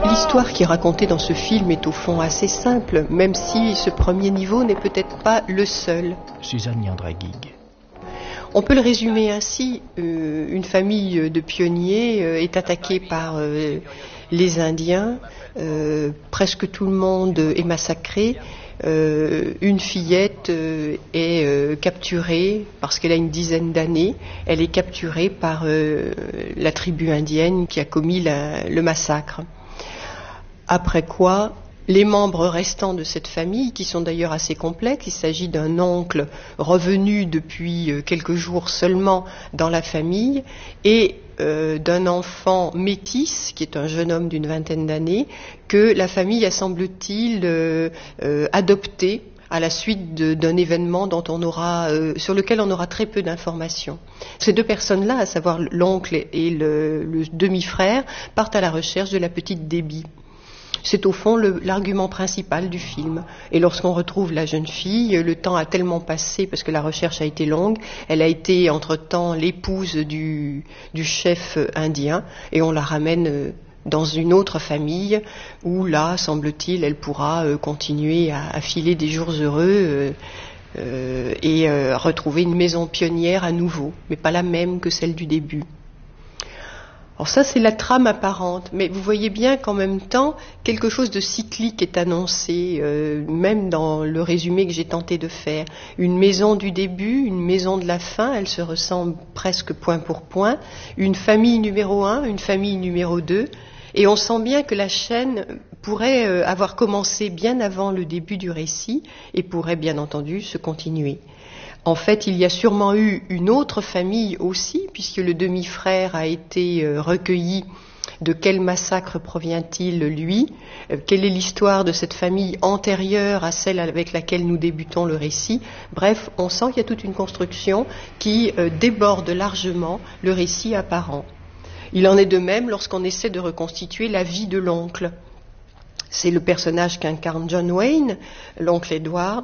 L'histoire qui est racontée dans ce film est au fond assez simple, même si ce premier niveau n'est peut-être pas le seul. Suzanne Yandraguig. On peut le résumer ainsi, une famille de pionniers est attaquée par les Indiens, presque tout le monde est massacré, une fillette est capturée parce qu'elle a une dizaine d'années, elle est capturée par la tribu indienne qui a commis le massacre. Après quoi, les membres restants de cette famille, qui sont d'ailleurs assez complexes, il s'agit d'un oncle revenu depuis quelques jours seulement dans la famille, et d'un enfant métis, qui est un jeune homme d'une vingtaine d'années, que la famille a, semble-t-il, adopté à la suite d'un événement sur lequel on aura très peu d'informations. Ces deux personnes-là, à savoir l'oncle et le demi-frère, partent à la recherche de la petite Debbie. C'est au fond l'argument principal du film. Et lorsqu'on retrouve la jeune fille, le temps a tellement passé parce que la recherche a été longue. Elle a été entre-temps l'épouse du chef indien et on la ramène dans une autre famille où là, semble-t-il, elle pourra continuer à filer des jours heureux et retrouver une maison pionnière à nouveau, mais pas la même que celle du début. Alors ça, c'est la trame apparente, mais vous voyez bien qu'en même temps, quelque chose de cyclique est annoncé, même dans le résumé que j'ai tenté de faire. Une maison du début, une maison de la fin, elles se ressemblent presque point pour point. Une famille numéro 1, une famille numéro 2, et on sent bien que la chaîne pourrait avoir commencé bien avant le début du récit et pourrait bien entendu se continuer. En fait, il y a sûrement eu une autre famille aussi, puisque le demi-frère a été recueilli. De quel massacre provient-il, lui ? Quelle est l'histoire de cette famille antérieure à celle avec laquelle nous débutons le récit ? Bref, on sent qu'il y a toute une construction qui déborde largement le récit apparent. Il en est de même lorsqu'on essaie de reconstituer la vie de l'oncle. C'est le personnage qu'incarne John Wayne, l'oncle Edward.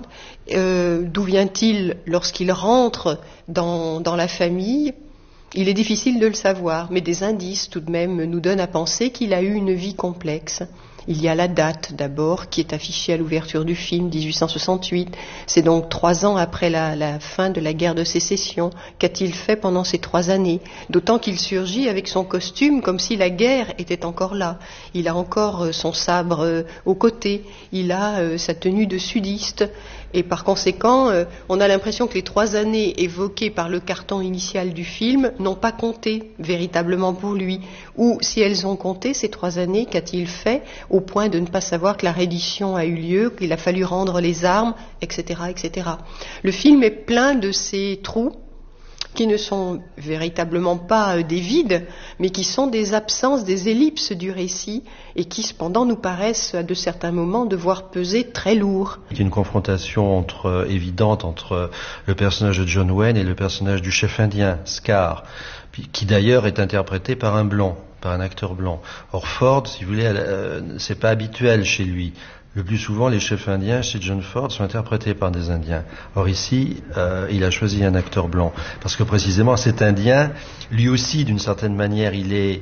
D'où vient-il lorsqu'il rentre dans la famille ? Il est difficile de le savoir, mais des indices tout de même nous donnent à penser qu'il a eu une vie complexe. Il y a la date d'abord qui est affichée à l'ouverture du film, 1868. C'est donc 3 ans après la fin de la guerre de sécession. Qu'a-t-il fait pendant ces 3 années ? D'autant qu'il surgit avec son costume comme si la guerre était encore là. Il a encore son sabre au côté. Il a sa tenue de sudiste. Et par conséquent, on a l'impression que les 3 années évoquées par le carton initial du film n'ont pas compté véritablement pour lui. Ou si elles ont compté, ces 3 années, qu'a-t-il fait au point de ne pas savoir que la reddition a eu lieu, qu'il a fallu rendre les armes, etc., etc. Le film est plein de ces trous qui ne sont véritablement pas des vides, mais qui sont des absences, des ellipses du récit, et qui cependant nous paraissent à de certains moments devoir peser très lourd. Il y a une confrontation évidente entre le personnage de John Wayne et le personnage du chef indien, Scar, qui d'ailleurs est interprété par un blanc, par un acteur blanc. Or Ford, si vous voulez, c'est pas habituel chez lui. Le plus souvent, les chefs indiens chez John Ford sont interprétés par des Indiens. Or ici, il a choisi un acteur blanc. Parce que précisément, cet Indien, lui aussi, d'une certaine manière, il est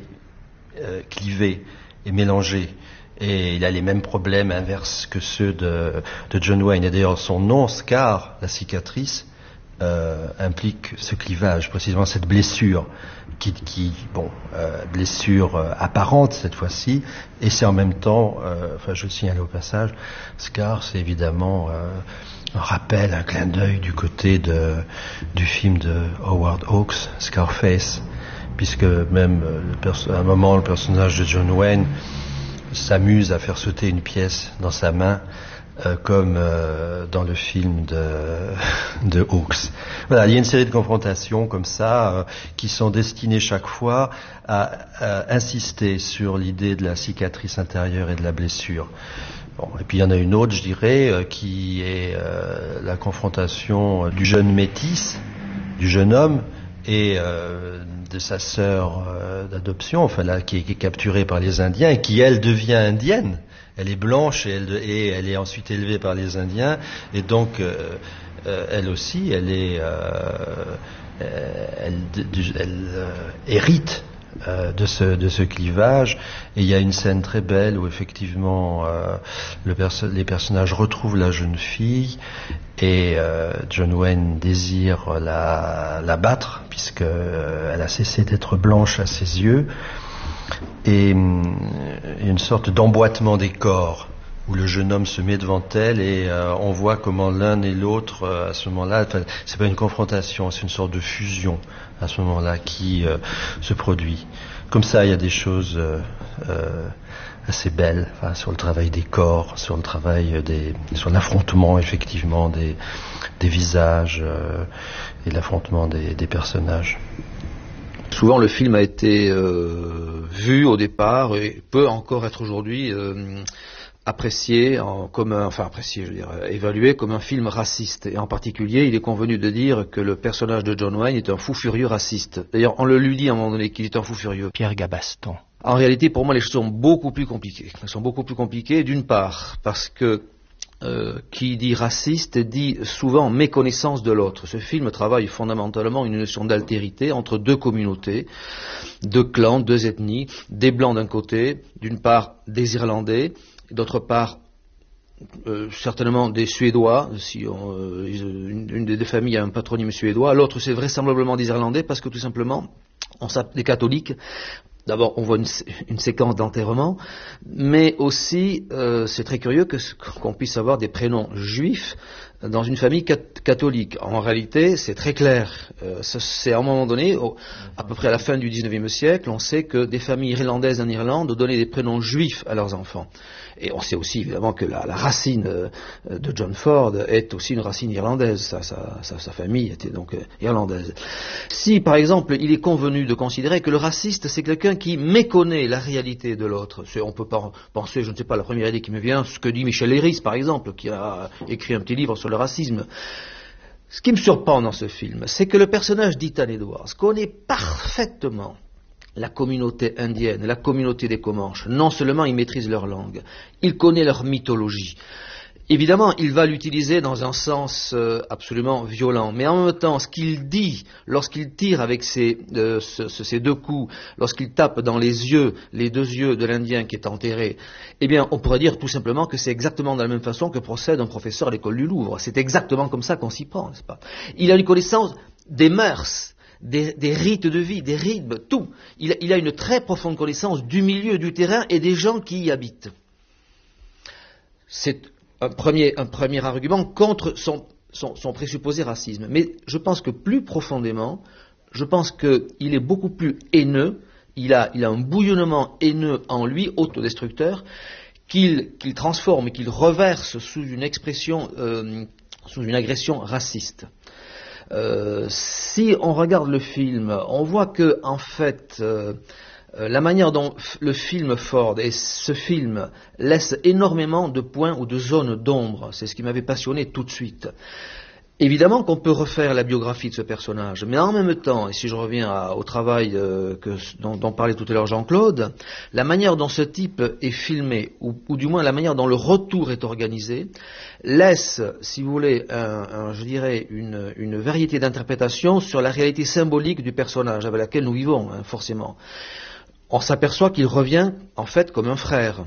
clivé et mélangé. Et il a les mêmes problèmes inverses que ceux de John Wayne. Et d'ailleurs, son nom, Scar, la cicatrice, implique ce clivage, précisément cette blessure, blessure apparente cette fois-ci, et c'est en même temps, je le signale au passage, Scar, c'est évidemment un rappel, un clin d'œil du côté du film de Howard Hawks, Scarface, puisque même à un moment le personnage de John Wayne s'amuse à faire sauter une pièce dans sa main, comme dans le film de Hawks. Voilà, il y a une série de confrontations comme ça qui sont destinées chaque fois à insister sur l'idée de la cicatrice intérieure et de la blessure. Bon, et puis il y en a une autre, je dirais, qui est la confrontation du jeune métis, du jeune homme, et de sa sœur d'adoption, qui est capturée par les Indiens et qui, elle, devient indienne. Elle est blanche et elle est ensuite élevée par les Indiens, et donc elle aussi, elle hérite de ce clivage. Et il y a une scène très belle où effectivement les personnages retrouvent la jeune fille et John Wayne désire la battre puisqu'elle a cessé d'être blanche à ses yeux. Et une sorte d'emboîtement des corps où le jeune homme se met devant elle et on voit comment l'un et l'autre à ce moment-là, c'est pas une confrontation, c'est une sorte de fusion à ce moment-là qui se produit. Comme ça, il y a des choses assez belles, sur le travail des corps, sur le travail sur l'affrontement effectivement des visages et l'affrontement des personnages. Souvent, le film a été vu au départ et peut encore être aujourd'hui apprécié, évalué comme un film raciste. Et en particulier, il est convenu de dire que le personnage de John Wayne est un fou furieux raciste. D'ailleurs, on le lui dit à un moment donné qu'il est un fou furieux. Pierre Gabaston. En réalité, pour moi, les choses sont beaucoup plus compliquées. Elles sont beaucoup plus compliquées, d'une part, parce que qui dit raciste dit souvent méconnaissance de l'autre. Ce film travaille fondamentalement une notion d'altérité entre deux communautés, deux clans, deux ethnies, des blancs d'un côté, d'une part des Irlandais, d'autre part certainement des Suédois, si une des deux familles a un patronyme suédois, l'autre c'est vraisemblablement des Irlandais parce que tout simplement on s'appelle des catholiques. D'abord, on voit une séquence d'enterrement, mais aussi, c'est très curieux qu'on puisse avoir des prénoms juifs dans une famille catholique. En réalité, c'est très clair. C'est à un moment donné, à peu près à la fin du XIXe siècle, on sait que des familles irlandaises en Irlande donnaient des prénoms juifs à leurs enfants. Et on sait aussi évidemment que la racine de John Ford est aussi une racine irlandaise. Sa famille était donc irlandaise. Si, par exemple, il est convenu de considérer que le raciste, c'est quelqu'un qui méconnaît la réalité de l'autre. On peut pas penser, je ne sais pas, la première idée qui me vient, ce que dit Michel Leiris, par exemple, qui a écrit un petit livre sur le racisme. Ce qui me surprend dans ce film, c'est que le personnage d'Ethan Edwards connaît parfaitement la communauté indienne, la communauté des Comanches. Non seulement il maîtrise leur langue, il connaît leur mythologie. Évidemment, il va l'utiliser dans un sens absolument violent, mais en même temps, ce qu'il dit lorsqu'il tire avec ces deux coups, lorsqu'il tape dans les deux yeux de l'Indien qui est enterré, eh bien, on pourrait dire tout simplement que c'est exactement de la même façon que procède un professeur à l'école du Louvre. C'est exactement comme ça qu'on s'y prend, n'est-ce pas? Il a une connaissance des mœurs, des rites de vie, des rythmes, tout. Il a une très profonde connaissance du milieu, du terrain et des gens qui y habitent. C'est un premier argument contre son présupposé racisme. Mais je pense que plus profondément, je pense qu'il est beaucoup plus haineux, il a un bouillonnement haineux en lui, autodestructeur, qu'il transforme et qu'il reverse sous une expression, sous une agression raciste. Si on regarde le film, on voit que, en fait, la manière dont le film Ford et ce film laisse énormément de points ou de zones d'ombre, c'est ce qui m'avait passionné tout de suite. Évidemment qu'on peut refaire la biographie de ce personnage, mais en même temps, et si je reviens au travail dont parlait tout à l'heure Jean-Claude, la manière dont ce type est filmé, ou du moins la manière dont le retour est organisé, laisse, si vous voulez, je dirais, une variété d'interprétations sur la réalité symbolique du personnage avec laquelle nous vivons, forcément. On s'aperçoit qu'il revient, en fait, comme un frère.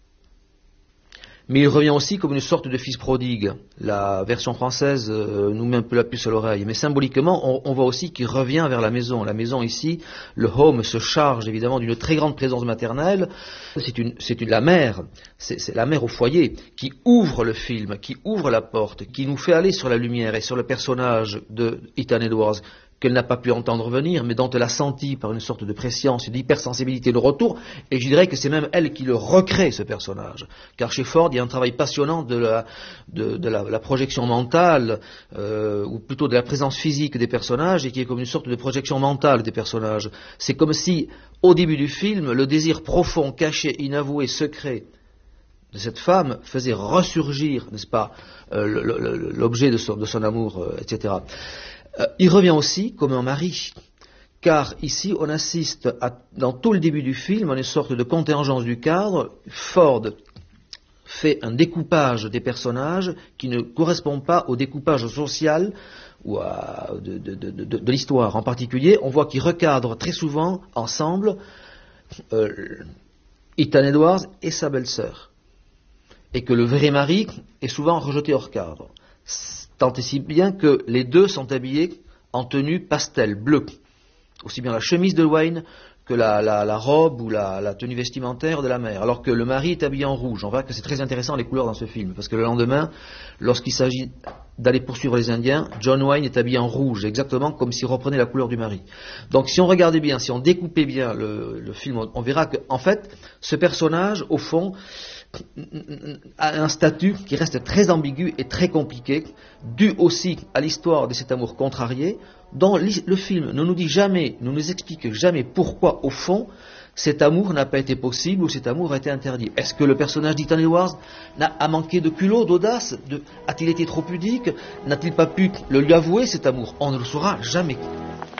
Mais il revient aussi comme une sorte de fils prodigue. La version française nous met un peu la puce à l'oreille. Mais symboliquement, on voit aussi qu'il revient vers la maison. La maison ici, le home se charge évidemment d'une très grande présence maternelle. C'est la mère, c'est la mère au foyer qui ouvre le film, qui ouvre la porte, qui nous fait aller sur la lumière et sur le personnage de Ethan Edwards, qu'elle n'a pas pu entendre venir, mais dont elle a senti par une sorte de prescience et d'hypersensibilité le retour, et je dirais que c'est même elle qui le recrée, ce personnage. Car chez Ford, il y a un travail passionnant de la projection mentale, ou plutôt de la présence physique des personnages, et qui est comme une sorte de projection mentale des personnages. C'est comme si, au début du film, le désir profond, caché, inavoué, secret de cette femme faisait ressurgir, n'est-ce pas, l'objet de son amour, etc. Il revient aussi comme un mari, car ici on assiste dans tout le début du film à une sorte de contingence du cadre. Ford fait un découpage des personnages qui ne correspond pas au découpage social de l'histoire en particulier, on voit qu'ils recadrent très souvent ensemble Ethan Edwards et sa belle-sœur. Et que le vrai mari est souvent rejeté hors cadre. Tant et si bien que les deux sont habillés en tenue pastel, bleue. Aussi bien la chemise de Wayne que la robe ou la tenue vestimentaire de la mère. Alors que le mari est habillé en rouge. On voit que c'est très intéressant les couleurs dans ce film. Parce que le lendemain, lorsqu'il s'agit d'aller poursuivre les Indiens, John Wayne est habillé en rouge, exactement comme s'il reprenait la couleur du mari. Donc si on regardait bien, si on découpait bien le film, on verra qu'en fait, ce personnage, au fond, a un statut qui reste très ambigu et très compliqué, dû aussi à l'histoire de cet amour contrarié, dont le film ne nous dit jamais, ne nous explique jamais pourquoi, au fond, cet amour n'a pas été possible ou cet amour a été interdit. Est-ce que le personnage d'Ethan Edwards a manqué de culot, d'audace? A-t-il été trop pudique? N'a-t-il pas pu le lui avouer, cet amour? On ne le saura jamais.